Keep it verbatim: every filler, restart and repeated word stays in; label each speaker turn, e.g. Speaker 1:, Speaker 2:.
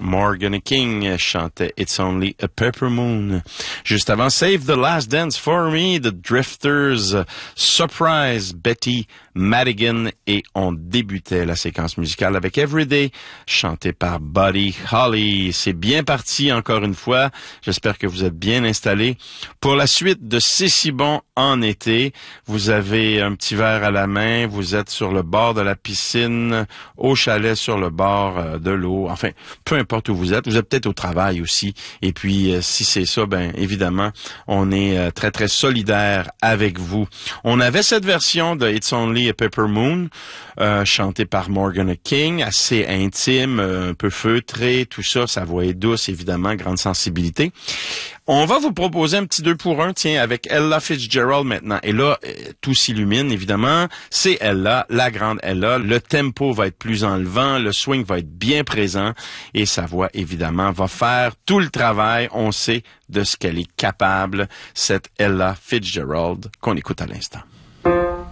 Speaker 1: Morgan King chantait It's Only a Pepper Moon. Juste avant, Save the Last Dance for Me, The Drifters, Surprise, Betty Madigan, et on débutait la séquence musicale avec Everyday, chanté par Buddy Holly. C'est bien parti encore une fois. J'espère que vous êtes bien installés. Pour la suite de C'est si bon en été, vous avez un petit verre à la main, vous êtes sur le bord de la piscine, au chalet sur le bord de l'eau, enfin, peu importe où vous êtes, vous êtes peut-être au travail aussi, et puis euh, si c'est ça, ben évidemment, on est euh, très très solidaire avec vous. On avait cette version de It's Only a Pepper Moon, euh, chantée par Morgan King, assez intime, euh, un peu feutré, tout ça, sa voix est douce, évidemment, grande sensibilité. On va vous proposer un petit deux pour un, tiens, avec Ella Fitzgerald maintenant. Et là, tout s'illumine, évidemment. C'est Ella, la grande Ella. Le tempo va être plus enlevant, le swing va être bien présent et sa voix, évidemment, va faire tout le travail. On sait de ce qu'elle est capable, cette Ella Fitzgerald qu'on écoute à l'instant.